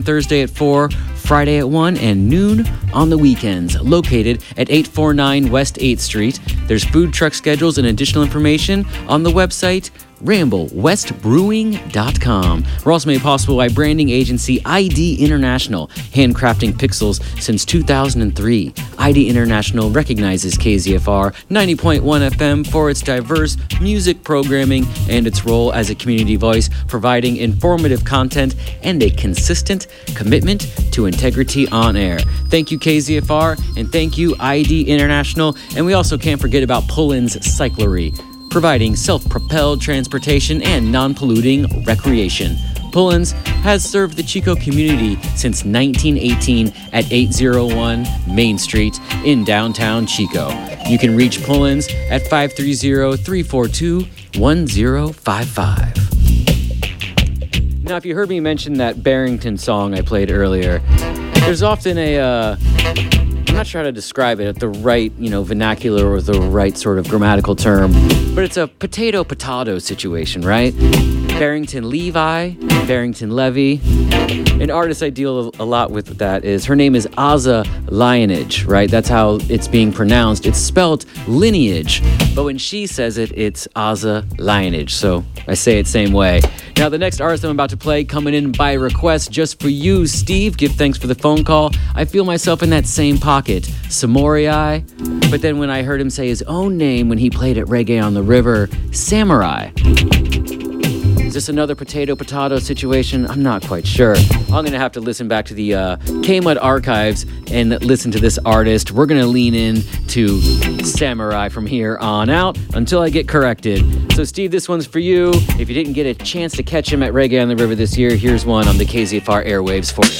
Thursday at 4, Friday at 1, and noon on the weekends. Located at 849 West 8th Street. There's food truck schedules and additional information on the website ramblewestbrewing.com. We're also made possible by branding agency ID International, handcrafting pixels since 2003. ID International recognizes KZFR 90.1 FM for its diverse music programming and its role as a community voice, providing informative content and a consistent commitment to integrity on air. Thank you, KZFR, and thank you, ID International. And we also can't forget about Pullens Cyclery, providing self-propelled transportation and non-polluting recreation. Pullens has served the Chico community since 1918 at 801 Main Street in downtown Chico. You can reach Pullens at 530-342-1055. Now, if you heard me mention that Barrington song I played earlier, there's often I'm not sure how to describe it at the right, vernacular or the right sort of grammatical term, but it's a potato-potato situation, right? Barrington Levi, Barrington Levy. An artist I deal a lot with that is, her name is Aza Lineage, right? That's how it's being pronounced. It's spelled lineage, but when she says it, it's Aza Lineage, so I say it same way. Now, the next artist I'm about to play, coming in by request just for you, Steve. Give thanks for the phone call. I feel myself in that same pocket, Samorai. But then when I heard him say his own name when he played at Reggae on the River, Samurai. Is this another potato-potato situation? I'm not quite sure. I'm going to have to listen back to the K-Mud archives and listen to this artist. We're going to lean in to Samurai from here on out until I get corrected. So, Steve, this one's for you. If you didn't get a chance to catch him at Reggae on the River this year, here's one on the KZFR airwaves for you.